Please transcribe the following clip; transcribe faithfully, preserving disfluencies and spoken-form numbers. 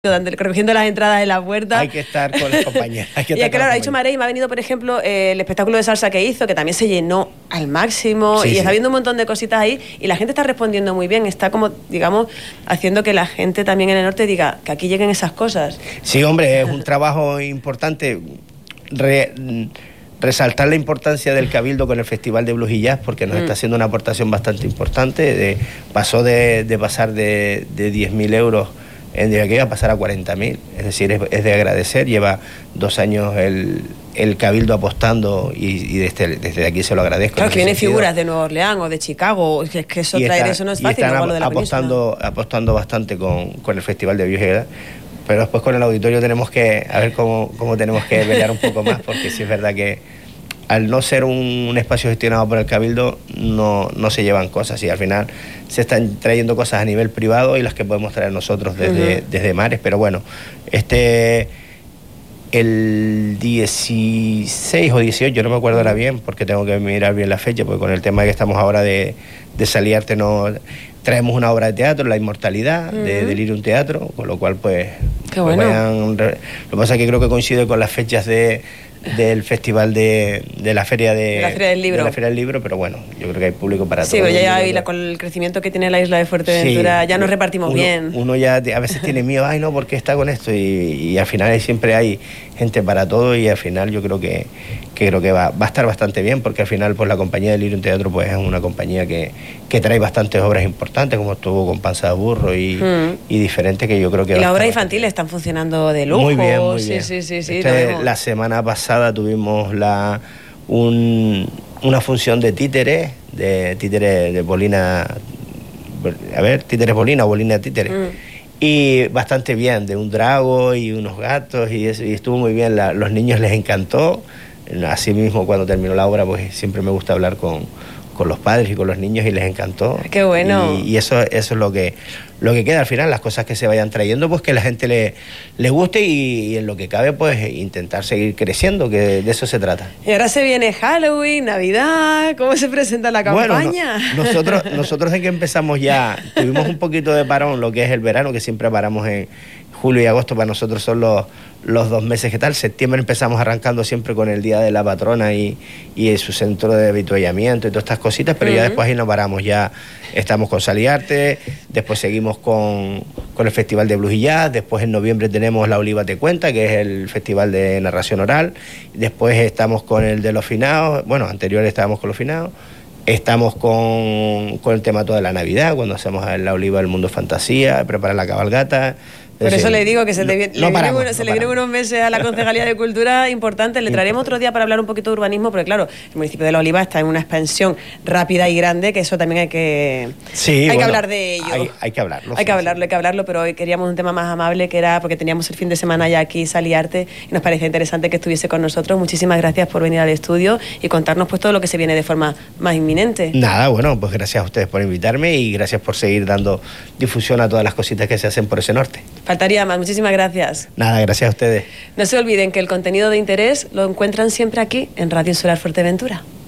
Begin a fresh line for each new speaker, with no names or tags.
recogiendo las entradas en la puerta.
Hay que estar con las compañeras. Hay que
y
estar
es que, claro, ha dicho Marey, me ha venido, por ejemplo, eh, el espectáculo de salsa que hizo, que también se llenó al máximo,
sí,
y
sí.
está viendo un montón de cositas ahí, y la gente está respondiendo muy bien, está como, digamos, haciendo que la gente también en el norte diga que aquí lleguen esas cosas.
Sí, hombre, es un trabajo importante. Re, resaltar la importancia del Cabildo con el Festival de Blues y Jazz, porque nos mm. está haciendo una aportación bastante importante. De, pasó de, de pasar de, de diez mil euros en día que iba a pasar a cuarenta mil, es decir, es, es de agradecer. Lleva dos años el, el Cabildo apostando y, y desde, desde aquí se lo agradezco.
Claro, que vienen figuras de Nueva Orleans o de Chicago, es que eso, traer está, eso no es fácil.
Y están
lo de la
apostando, apostando bastante con, con el Festival de Blues, pero después con el auditorio tenemos que, a ver cómo, cómo tenemos que pelear un poco más, porque sí es verdad que al no ser un, un espacio gestionado por el Cabildo, no, no se llevan cosas, y al final se están trayendo cosas a nivel privado y las que podemos traer nosotros desde, uh-huh. desde Mares. Pero bueno, este el dieciséis o dieciocho, no me acuerdo ahora bien, porque tengo que mirar bien la fecha, porque con el tema que estamos ahora de, de Saliarte, no traemos una obra de teatro, La Inmortalidad, uh-huh. de Delirium Teatro, con lo cual pues...
Qué bueno.
Pues vayan, lo que pasa es que creo que coincide con las fechas de del festival de, de la feria de,
de la feria del libro
de la feria del libro, pero bueno, yo creo que hay público para
sí,
todo.
Sí, ya, ya con el crecimiento que tiene la isla de Fuerteventura, sí, ya nos repartimos
uno,
bien.
Uno ya a veces tiene miedo, ay no, ¿por qué está con esto? Y, y al final siempre hay gente para todo, y al final yo creo que, que creo que va, va a estar bastante bien, porque al final pues la compañía de Delirium Teatro pues es una compañía que, que trae bastantes obras importantes, como estuvo con Panza de Burro y, mm. y diferentes, que yo creo que...
Y las obras infantiles están funcionando de lujo.
Muy bien, muy bien.
Sí, sí, sí, sí,
este, la semana pasada tuvimos la un, una función de títeres, de títeres de Bolina, a ver, títeres Bolina o Bolina títeres. Mm. Y bastante bien, de un drago y unos gatos, y, eso, y estuvo muy bien, la, los niños les encantó. Así mismo cuando terminó la obra, pues siempre me gusta hablar con, con los padres y con los niños, y les encantó.
Qué bueno.
Y, y eso, eso es lo que, lo que queda al final, las cosas que se vayan trayendo, pues que la gente le, le guste, y, y en lo que cabe, pues intentar seguir creciendo, que de eso se trata.
Y ahora se viene Halloween, Navidad, ¿cómo se presenta la campaña?
Bueno, no, nosotros, nosotros desde que empezamos ya, tuvimos un poquito de parón, lo que es el verano, que siempre paramos en julio y agosto, para nosotros son los, los dos meses que tal. Septiembre empezamos arrancando siempre con el Día de la Patrona y, y su centro de avituallamiento y todas estas cositas, pero uh-huh. ya después ahí no paramos, ya estamos con Saliarte, después seguimos con, con el Festival de Blues y Jazz, después en noviembre tenemos La Oliva Te Cuenta, que es el Festival de Narración Oral, después estamos con el de los finados, bueno, anterior estábamos con los finados, estamos con, con el tema toda la Navidad, cuando hacemos La Oliva del Mundo Fantasía, preparar la cabalgata.
Por eso sí, le digo que se le,
no,
le,
paramos,
viene, se
no
le vienen unos meses a la Concejalía de Cultura importantes. Le traeremos otro día para hablar un poquito de urbanismo, porque claro, el municipio de La Oliva está en una expansión rápida y grande, que eso también hay que
sí,
hay
bueno,
que hablar de ello.
Hay, hay que hablarlo.
Hay
sí,
que hablarlo,
sí.
hay que hablarlo, pero hoy queríamos un tema más amable, que era porque teníamos el fin de semana ya aquí Saliarte, y nos parecía interesante que estuviese con nosotros. Muchísimas gracias por venir al estudio y contarnos pues todo lo que se viene de forma más inminente.
Nada, bueno, pues gracias a ustedes por invitarme, y gracias por seguir dando difusión a todas las cositas que se hacen por ese norte.
Faltaría más. Muchísimas gracias.
Nada, gracias a ustedes.
No se olviden que el contenido de interés lo encuentran siempre aquí en Radio Insular Fuerteventura.